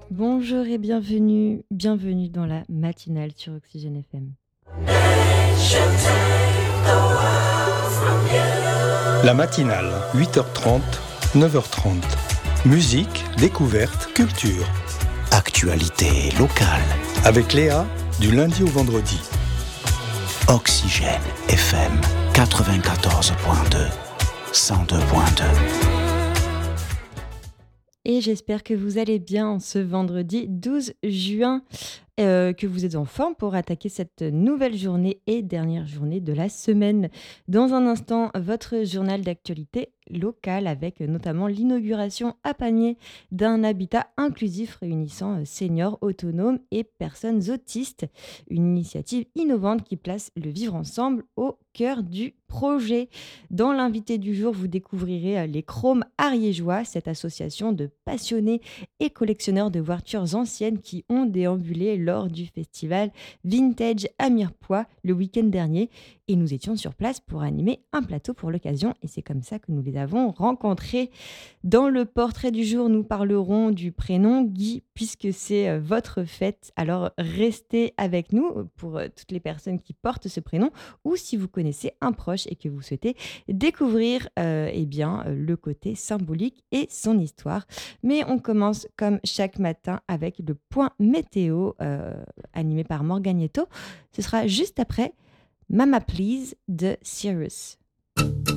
Bonjour et bienvenue dans la matinale sur Oxygène FM. La matinale, 8h30, 9h30. Musique, découverte, culture. Actualité locale. Avec Léa, du lundi au vendredi. Oxygène FM 94.2, 102.2. Et j'espère que vous allez bien en ce vendredi 12 juin, que vous êtes en forme pour attaquer cette nouvelle journée et dernière journée de la semaine. Dans un instant, votre journal d'actualité locale avec notamment l'inauguration à Pamiers d'un habitat inclusif réunissant seniors autonomes et personnes autistes. Une initiative innovante qui place le vivre ensemble au cœur du projet. Dans l'invité du jour, vous découvrirez les Chromes ariégeois, cette association de passionnés et collectionneurs de voitures anciennes qui ont déambulé lors du festival Vintage à Mirepoix le week-end dernier. Et nous étions sur place pour animer un plateau pour l'occasion. Et c'est comme ça que nous les avons rencontrés. Dans le portrait du jour, nous parlerons du prénom Guy, puisque c'est votre fête. Alors restez avec nous pour toutes les personnes qui portent ce prénom, ou si vous connaissez un proche et que vous souhaitez découvrir le côté symbolique et son histoire. Mais on commence comme chaque matin avec le point météo animé par Morganietto. Ce sera juste après Mama Please de Cyrus.